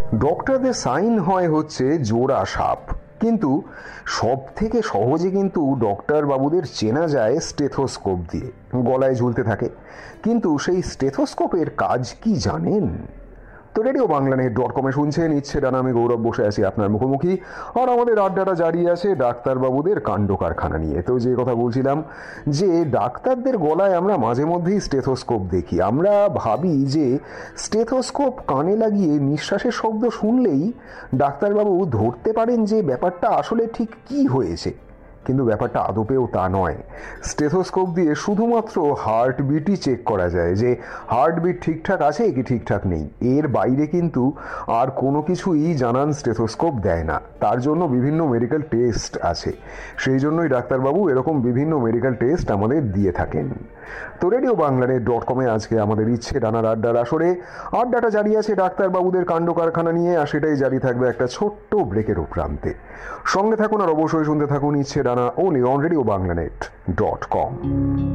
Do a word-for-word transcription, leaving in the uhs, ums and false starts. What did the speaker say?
ডক্টরদের sign হয় হচ্ছে জোড়া সাপ, কিন্তু সব থেকে সহজে কিন্তু ডক্টর বাবুদের চেনা যায় স্টেথোস্কোপ দিয়ে। গলায় ঝুলতে থাকে, কিন্তু সেই স্টেথোস্কোপের কাজ কি জানেন? তো রেডিও বাংলা নেট ডট কমে শুনছেন ইচ্ছে ডানা, আমি গৌরব বসে আছি আপনার মুখোমুখি, আর আমাদের আড্ডাটা জারি আছে ডাক্তারবাবুদের কাণ্ড কারখানা নিয়ে। তো যে কথা বলছিলাম, যে ডাক্তারদের গলায় আমরা মাঝে মধ্যেই স্টেথোস্কোপ দেখি। আমরা ভাবি যে স্টেথোস্কোপ কানে লাগিয়ে নিঃশ্বাসের শব্দ শুনলেই ডাক্তারবাবু ধরতে পারেন যে ব্যাপারটা আসলে ঠিক কি হয়েছে, কিন্তু ব্যাপারটা আদপেও তা নয়। স্টেথোস্কোপ দিয়ে শুধুমাত্র হার্টবিটই চেক করা যায়, যে হার্টবিট ঠিকঠাক আছে কি ঠিকঠাক নেই। এর বাইরে কিন্তু আর কোনো কিছুই জানান স্টেথোস্কোপ দেয় না। তার জন্য বিভিন্ন মেডিকেল টেস্ট আছে, সেই জন্যই ডাক্তারবাবু এরকম বিভিন্ন মেডিকেল টেস্ট আমাদের দিয়ে থাকেন। তো রেডিও বাংলা নেট ডট কমে আজকে আমাদের ইচ্ছে ডানার আড্ডার আসরে আড্ডাটা জারি আছে ডাক্তারবাবুদের কাণ্ড কারখানা নিয়ে, আর সেটাই জারি থাকবে একটা ছোট্ট ব্রেকের প্রান্তে। সঙ্গে থাকুন আর অবশ্যই শুনতে থাকুন ইচ্ছে ডানা, only on radio Bangla net dot com.